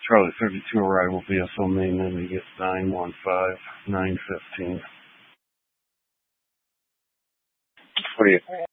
Charlie 32 arrival VSO main, then we get 915, 915. What do you